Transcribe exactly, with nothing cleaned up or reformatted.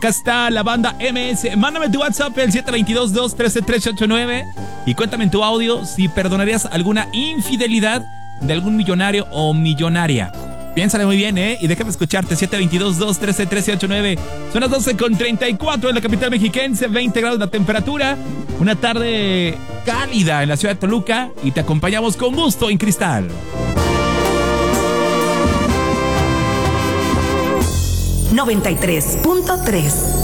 Acá está la banda M S. Mándame tu WhatsApp el siete dos dos, dos uno tres, tres ocho nueve y cuéntame en tu audio si perdonarías alguna infidelidad de algún millonario o millonaria. Piénsale muy bien, ¿eh? Y déjame escucharte, siete dos dos, dos uno tres, tres ocho nueve. Son las doce con treinta y cuatro en la capital mexiquense, veinte grados la temperatura. Una tarde cálida en la ciudad de Toluca y te acompañamos con gusto en Cristal. noventa y tres punto tres